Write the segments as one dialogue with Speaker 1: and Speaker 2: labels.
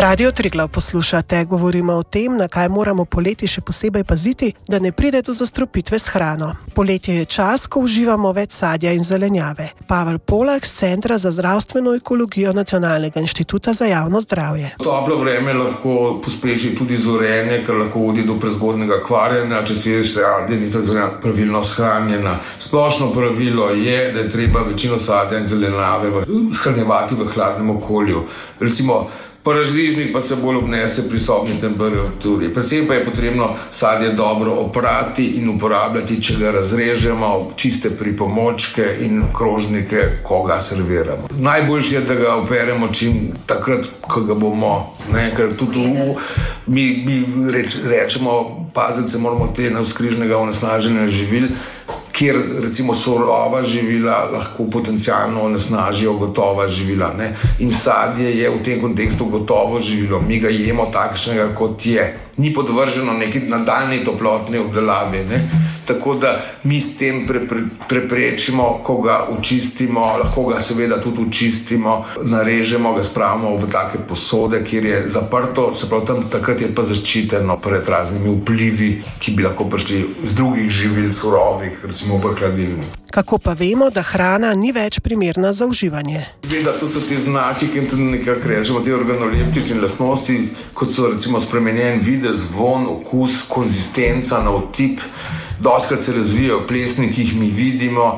Speaker 1: Radio Triglav poslušate, govorimo o tem, na kaj moramo poleti še posebej paziti, da ne pride do zastrupitve s hrano. Poletje je čas, ko uživamo več sadja in zelenjave. Pavel Polak z Centra za zdravstveno ekologijo Nacionalnega inštituta za javno zdravje.
Speaker 2: Toplo vreme lahko pospeši tudi zorenje, ker lahko vodi do prezgodnjega kvarjenja, če sadje ni pravilno shranjena. Splošno pravilo je, da je treba večino sadja in zelenjave shranjevati v hladnem okolju. Recimo, paradižnik pa se bolj obnese pri sobni temperaturi. Predvsem pa je potrebno sadje dobro oprati in uporabljati, če ga razrežemo, čiste pripomočke in krožnike, ko ga serviramo. Najboljše je, da ga operemo takrat, ko ga bomo, ker tudi mi rečemo, paziti se moramo te navzkrižnega onesnaženja živil, kjer recimo surova živila lahko potencialno onesnažijo gotova živila. In sadje je v tem kontekstu gotovo živilo. Mi ga jemo takšnega, kot je. Ni podvrženo neki nadaljni toplotni obdelavi. Tako da mi s tem preprečimo, ko ga očistimo, lahko ga seveda tudi očistimo, narežemo, ga spravimo v take posode, kjer je zaprto, se pravi tam takrat je pa zaščiteno pred raznimi vplivi, ki bi lahko prišli z drugih živil surovih, recimo v hladilnik.
Speaker 1: Kako pa vemo, da hrana ni več primerna za uživanje?
Speaker 2: To so ti znaki, ki jim tudi nekako rečemo, te organoleptične lastnosti, kot so recimo spremenjen videz, von, okus, konzistenca, navtip. Dostikrat se razvijajo plesni, ki jih mi vidimo.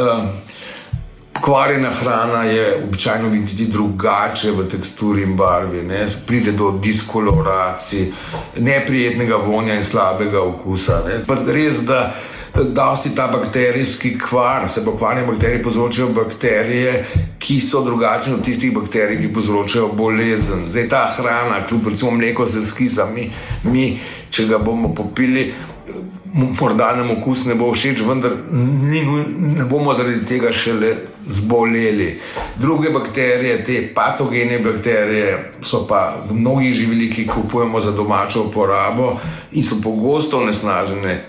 Speaker 2: Pokvarjena hrana je običajno videti drugače v teksturi in barvi. Pride do diskoloracij, neprijetnega vonja in slabega okusa. Pa res, da dosti ta bakterijski kvar, se pokvarjene bakterije povzročajo bakterije, ki so drugačne od tistih bakterij, ki povzročajo bolezen. Zdaj ta hrana, kljub recimo mleko se skisa, mi, če ga bomo popili, morda nam okus ne bo všeč, vendar ne bomo zaradi tega šele zboleli. Druge bakterije, te patogene bakterije, so pa v mnogih živilih, ki kupujemo za domačo uporabo in so pogosto onesnažene